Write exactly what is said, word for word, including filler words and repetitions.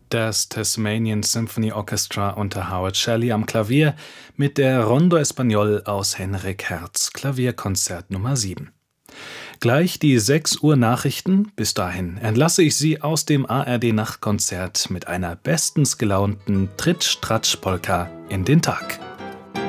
Das Tasmanian Symphony Orchestra unter Howard Shelley am Klavier mit der Rondo Espagnol aus Henrik Hertz Klavierkonzert Nummer sieben. Gleich die sechs Uhr Nachrichten. Bis dahin entlasse ich Sie aus dem A R D Nachtkonzert mit einer bestens gelaunten Tritsch-Tratsch-Polka in den Tag.